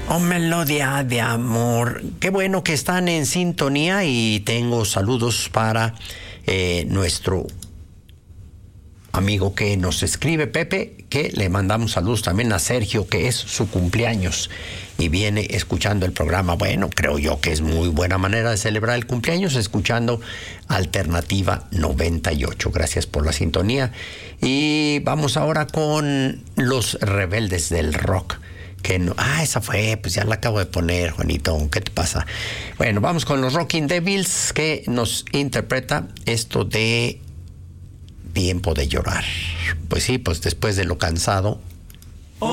Oh, melodía de amor. Qué bueno que están en sintonía y tengo saludos para nuestro amigo que nos escribe, Pepe, que le mandamos saludos también a Sergio, que es su cumpleaños y viene escuchando el programa. Bueno, creo yo que es muy buena manera de celebrar el cumpleaños escuchando Alternativa 98. Gracias por la sintonía. Y vamos ahora con Los Rebeldes del Rock. Que no, esa fue, pues ya la acabo de poner, Juanito, ¿qué te pasa? Bueno, vamos con los Rocking Devils, que nos interpreta esto de Tiempo de Llorar. Pues sí, pues después de lo cansado